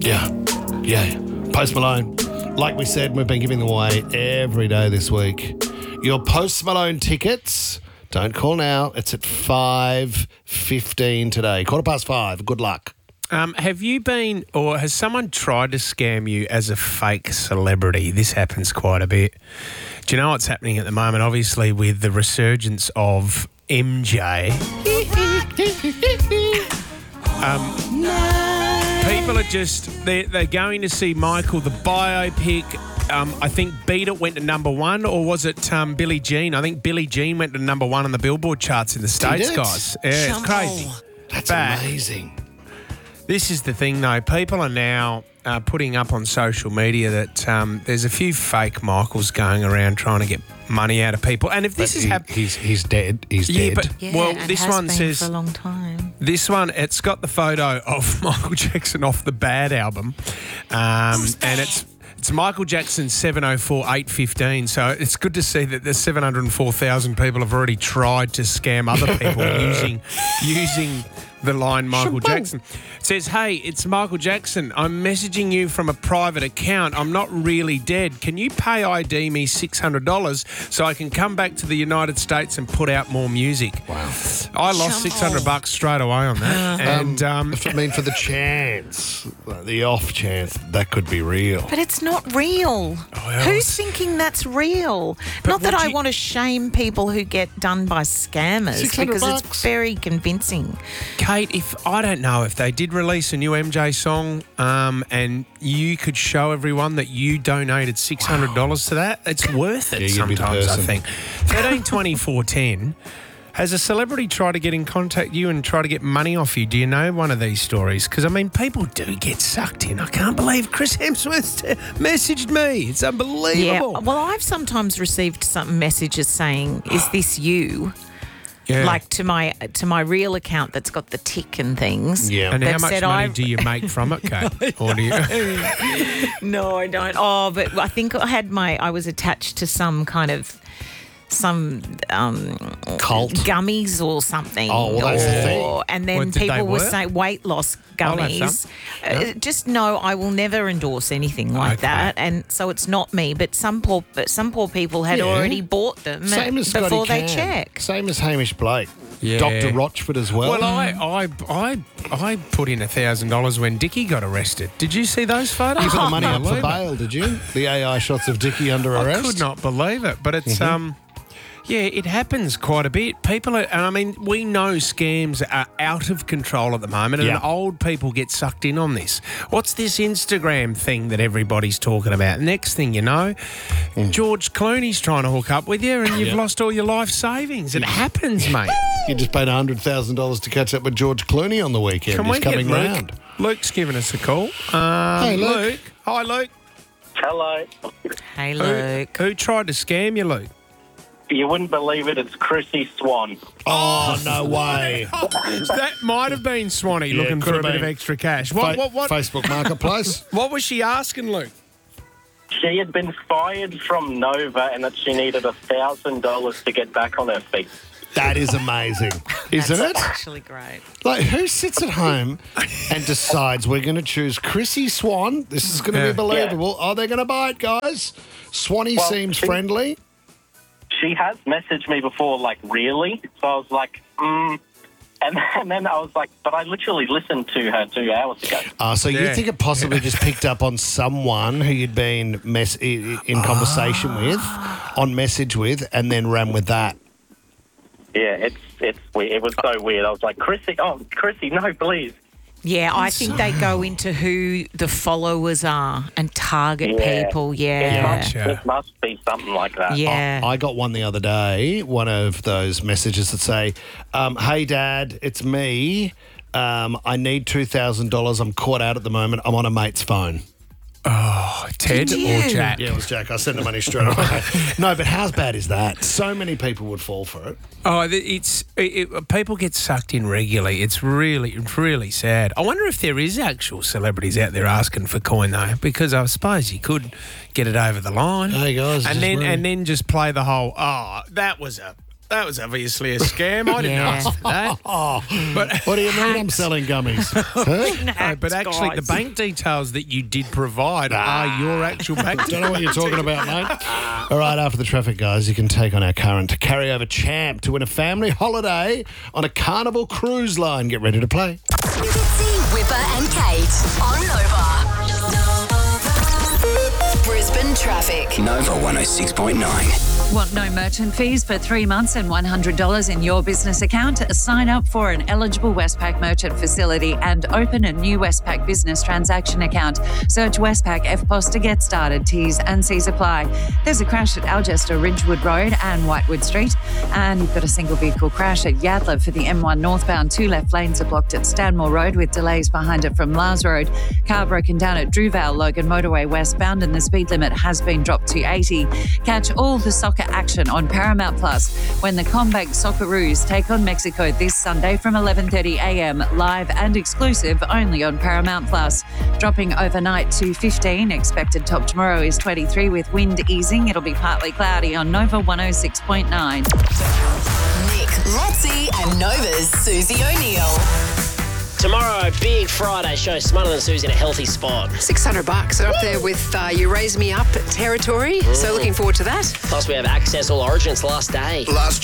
Yeah. Post Malone. Like we said, we've been giving them away every day this week. Your Post Malone tickets, don't call now. It's at 5:15 today. 5:15. Good luck. Have you been, or has someone tried to scam you as a fake celebrity? This happens quite a bit. Do you know what's happening at the moment? Obviously, with the resurgence of MJ. People are just, they're going to see Michael, the biopic. I think Beat It went to number one, or was it Billie Jean? I think Billie Jean went to number one on the Billboard charts in the States, guys. Yeah, it's crazy. That's amazing. This is the thing, though. People are now putting up on social media that there's a few fake Michaels going around trying to get money out of people. And if this is happening... He's dead. He's dead. But, this one says... for a long time. This one, it's got the photo of Michael Jackson off the Bad album. And it's Michael Jackson 704-815. So it's good to see that there's 704,000 people have already tried to scam other people using the line Michael Jackson. It says, hey, it's Michael Jackson. I'm messaging you from a private account. I'm not really dead. Can you pay ID me $600 so I can come back to the United States and put out more music? Wow. I lost $600 straight away on that. And for the chance, the off chance, that could be real. But it's not real. Who's thinking that's real? Not that I want to shame people who get done by scammers, because it's very convincing. Kate, I don't know if they did release a new MJ song and you could show everyone that you donated $600 to that, it's worth it sometimes, I think. 13 24 10. Has a celebrity tried to get in contact with you and try to get money off you? Do you know one of these stories? Because, I mean, people do get sucked in. I can't believe Chris Hemsworth messaged me. It's unbelievable. Yeah, well, I've sometimes received some messages saying, is this you? Yeah. Like to my real account that's got the tick and things. Yeah. And how much money do you make from it, Kate? Or do you? No, I don't. Oh, but I think I was attached to some kind of cult gummies or something. Oh, well, that's the thing. And then people were saying weight loss gummies. Just no, I will never endorse anything like that. And so it's not me. But some poor people had already bought them before they check. Same as Hamish Blake. Yeah. Dr. Rochford as well. Well, I put in $1,000 when Dickie got arrested. Did you see those photos? You put the money up for bail, did you? The AI shots of Dickie under arrest? I could not believe it, but it's yeah, it happens quite a bit. People are, and I mean, we know scams are out of control at the moment, and old people get sucked in on this. What's this Instagram thing that everybody's talking about? Next thing you know, George Clooney's trying to hook up with you, and you've lost all your life savings. It happens, mate. You just paid $100,000 to catch up with George Clooney on the weekend. He's coming round. Luke's giving us a call. Hey, Luke. Hi, Luke. Hello. Hey, Luke. Who tried to scam you, Luke? You wouldn't believe it. It's Chrissy Swan. Oh, no way. That might have been Swanee looking for a bit of extra cash. What? Facebook Marketplace. What was she asking, Luke? She had been fired from Nova and that she needed $1,000 to get back on her feet. That is amazing, isn't it? That's actually great. Like, who sits at home and decides we're going to choose Chrissy Swan? This is going to be believable. Yeah. Oh, they're going to buy it, guys. Swanee seems friendly. She has messaged me before, like, really? So I was like, And then I was like, but I literally listened to her 2 hours ago. So you think it possibly just picked up on someone who you'd been in conversation with, on message with, and then ran with that? Yeah, it's weird. It was so weird. I was like, Chrissy, no, please. Yeah, I think they go into who the followers are and target people. Yeah. It must be something like that. Yeah. I got one the other day, one of those messages that say, hey, Dad, it's me. I need $2,000. I'm caught out at the moment. I'm on a mate's phone. Oh, Ted or Jack? Yeah, it was Jack. I sent the money straight away. No, but how bad is that? So many people would fall for it. Oh, people get sucked in regularly. It's really sad. I wonder if there is actual celebrities out there asking for coin though, because I suppose you could get it over the line. Hey guys, and then just play the whole. Oh, that was a That was obviously a scam. I didn't ask for that. But what do you mean I'm selling gummies? No, but actually, the bank details that you did provide are your actual bank details. Don't know what you're talking about, mate. All right, after the traffic, guys, you can take on our current carryover champ to win a family holiday on a Carnival cruise line. Get ready to play. Whipper and Kate on Nova. Brisbane traffic. Nova 106.9. Want no merchant fees for 3 months and $100 in your business account? Sign up for an eligible Westpac merchant facility and open a new Westpac business transaction account. Search Westpac FPOS to get started. T's and C's apply. There's a crash at Algester Ridgewood Road and Whitewood Street. And you've got a single vehicle crash at Yatala for the M1 northbound. 2 left lanes are blocked at Stanmore Road with delays behind it from Lars Road. Car broken down at Druvale Logan Motorway westbound and the speed limit has been dropped to 80. Catch all the soccer action on Paramount Plus when the Combank Socceroos take on Mexico this Sunday from 11:30 a.m. live and exclusive only on Paramount Plus. Dropping overnight to 15. Expected top tomorrow is 23 with wind easing. It'll be partly cloudy on Nova 106.9. Nick, Lotzi and Nova's Susie O'Neill. Tomorrow, big Friday show, Smarter Than Susie in a healthy spot. $600 up there with You Raise Me Up territory. So looking forward to that. Plus, we have Access All Origin. It's the last day. Last